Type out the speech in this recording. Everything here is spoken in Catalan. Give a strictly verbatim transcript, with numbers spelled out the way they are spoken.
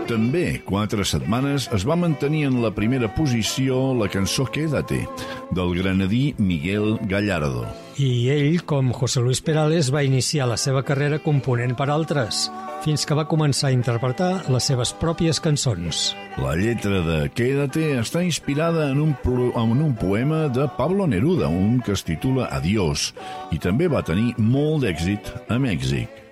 També, quatre setmanes, es va mantenir en la primera posició la cançó Quédate, del granadí Miguel Gallardo. I ell, com José Luis Perales, va iniciar la seva carrera component per altres, fins que va començar a interpretar les seves pròpies cançons. La lletra de Quédate està inspirada en un, en un poema de Pablo Neruda, un que es titula Adiós, i també va tenir molt d'èxit a Mèxic.